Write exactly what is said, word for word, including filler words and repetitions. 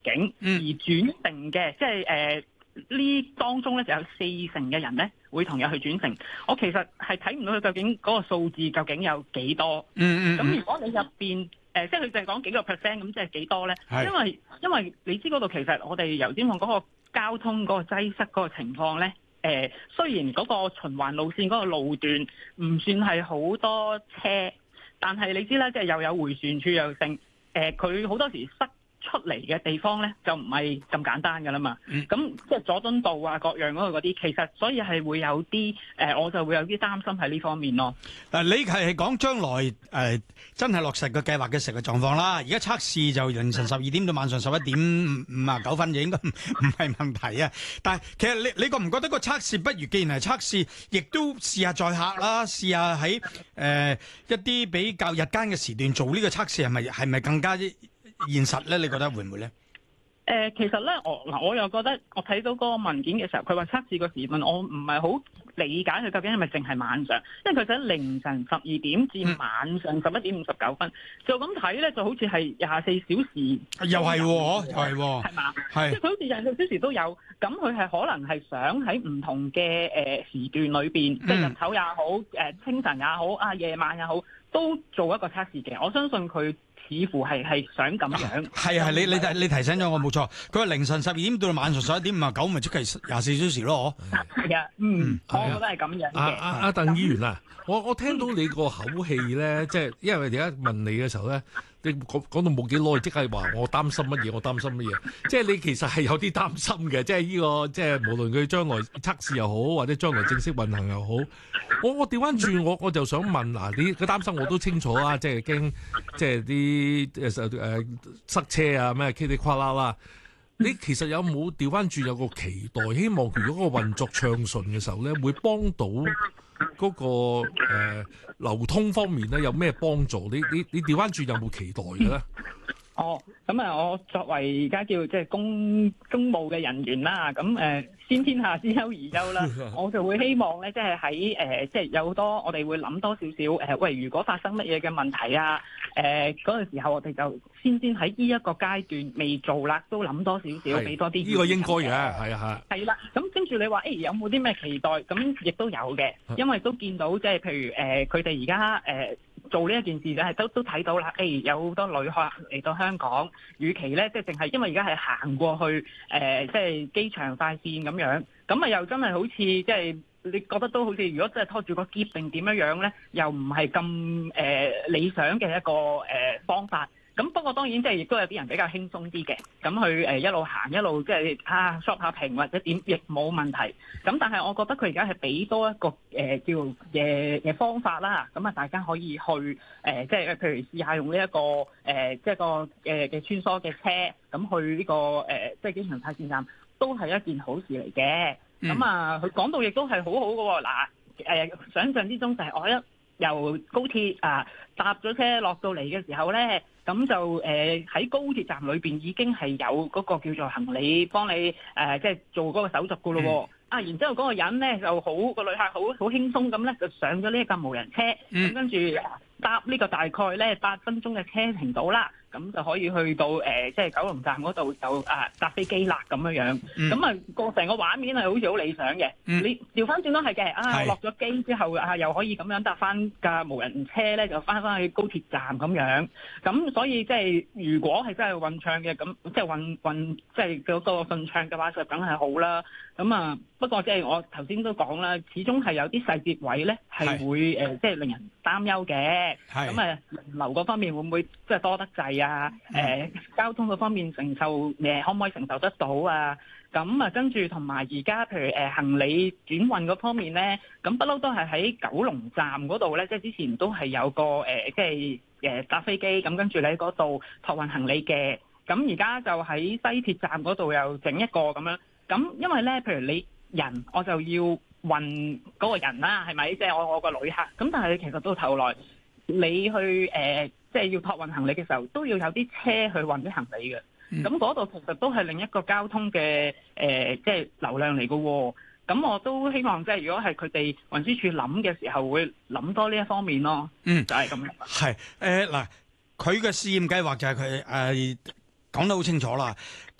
境而轉乘嘅，即係誒呢當中咧就有四成嘅人咧會同日去轉乘。我其實係睇唔到佢究竟嗰個數字究竟有幾多。 嗯嗯。 咁如果你入邊誒，即係佢淨係講幾個 percent，咁即係幾多咧？因為因為你知嗰度其實我哋油尖旺嗰個交通嗰個擠塞嗰個情況咧，誒、呃、雖然嗰個循環路線嗰個路段唔算係好多車，但係你知啦，即係又有迴旋處又剩，誒佢好多時塞出嚟嘅地方咧就唔係咁簡單㗎啦嘛。咁、嗯、即係佐敦道啊各樣嗰個嗰啲，其實所以係會有啲誒、呃，我就會有啲擔心喺呢方面咯。 誒，你係講將來誒、呃、真係落實個計劃嘅時候嘅狀況啦。而家測試就凌晨十二點到晚上十一點五啊九分，就應該唔唔係問題啊。但係其實你你覺唔覺得個測試不如，既然係測試，亦都試下載客啦，試下喺誒一啲比較日間嘅時段做呢個測試，係咪係咪更加現實咧？你覺得會唔會咧？誒、 呃，其實咧，我嗱，我又覺得我睇到嗰個文件嘅時候，佢話測試個時段，我唔係好理解佢究竟係咪淨係晚上，因為佢寫凌晨十二點至晚上十一點五十九分，就咁睇咧，就好似係廿四小時，又係喎， 又係喎，係嘛？係，即係佢好似廿四小時都有，咁佢係可能係想喺唔同嘅誒時段裏邊，即係日頭也好，誒清晨也好，啊夜晚也好，都做一個測試嘅。我相信佢似乎係係想咁樣， 係啊係，你你提你提醒咗我冇錯。佢話凌晨十二點到晚上十一點五啊九，咪即係廿四小時咯，嗬。係啊，嗯，我覺得係咁樣嘅。 阿阿阿鄧議員啊，我我聽到你個口氣咧，即係因為而家問你嘅時候咧，你講講到冇幾耐，即係話我擔心乜嘢，我擔心乜嘢，即係你其實係有啲擔心嘅，即係呢個即係無論佢將來測試又好，或者將來正式運行又好，我我調翻轉，我我就想問嗱，你個擔心我都清楚啊，即係驚即係啲誒誒塞車啊咩噼里呱啦啦。你其實有冇調翻轉有個期待，希望如果個運作暢順嘅時候咧，會幫到嗰個誒流通方面咧有咩幫助？你你你調翻轉有冇期待嘅咧？ 哦，咁啊，我作為而家叫即係公公務嘅人員啦，咁誒先天下之憂而憂啦，我就會希望咧，即係喺誒即係有好多我哋會諗多少少誒，喂，如果發生乜嘢嘅問題啊，誒嗰個時候我哋就先先喺呢一個階段未做啦，都諗多少少，俾多啲。呢個應該嘅，係啊係。係啦，咁跟住你話誒有冇啲咩期待？咁亦都有嘅，因為都見到即係譬如誒佢哋而家誒。做呢一件事就係都都睇到啦，誒、哎、有好多旅客嚟到香港，與其咧即係淨係因為而家係行過去誒、呃，即係機場快線咁樣，咁啊又真係好似即係你覺得都好似如果真係拖住個喼定點樣樣咧，又唔係咁誒理想嘅一個誒、呃、方法。咁不過當然即係亦都有啲人比較輕鬆啲嘅，咁去誒一路行一路即係啊 shop 下屏或者點亦冇問題。咁但係我覺得佢而家係俾多一個誒、呃、叫嘅嘅方法啦，咁啊大家可以去誒、呃、即係譬如試下用呢、這、一個誒、呃、即係個誒嘅、呃、穿梭嘅車，咁去呢、這個誒、呃、即係機場快線站都係一件好事嚟嘅。咁、嗯、啊佢講到亦都係好好嘅喎，嗱誒想像之中就係我一由高鐵啊搭咗車落到嚟嘅時候咧。咁就誒喺、呃、高鐵站裏邊已經係有嗰個叫做行李幫你誒、呃、即係做嗰個手續噶咯喎，啊然之後嗰個人咧就好個旅客好好輕鬆咁咧就上咗呢一架無人車，咁、嗯、跟住搭呢個大概咧八分鐘嘅車程到啦，咁就可以去到誒、呃、即係九龍站嗰度就啊搭飛機啦咁樣樣，咁啊個成個畫面係好似好理想嘅、嗯，你調翻轉都係嘅，啊落咗機之後啊又可以咁樣搭翻架無人車咧就翻翻去高鐵站咁樣，咁所以即係如果係真係運暢嘅，咁即係運運即係嗰個順暢嘅話就梗係好啦，咁啊不過即係我頭先都講啦，始終係有啲細節位咧係會誒即係令人擔憂嘅，咁啊人流嗰方面會唔會即係多得滯啊？誒、呃、交通嗰方面承受誒可唔可以承受得到啊？咁啊跟住同埋而家譬如誒、呃、行李轉運嗰方面咧，咁不嬲都係喺九龍站嗰度咧，即係之前都係有個誒、呃、即係誒搭飛機咁跟住你喺嗰度託運行李嘅，咁而家就喺西鐵站嗰度又整一個咁樣，咁因為咧譬如你人我就要運嗰個人啦，係咪？即係我我個旅客，咁但係其實到頭來你去誒、呃、即係要託運行李嘅時候，都要有啲車去運啲行李嘅。咁嗰度其實都係另一個交通嘅誒、呃，即係流量嚟嘅喎。咁我都希望即係如果係佢哋運輸署諗嘅時候，會諗多呢一方面咯。嗯，就係咁樣。 係誒嗱，佢嘅試驗計劃就係佢誒講得好清楚啦。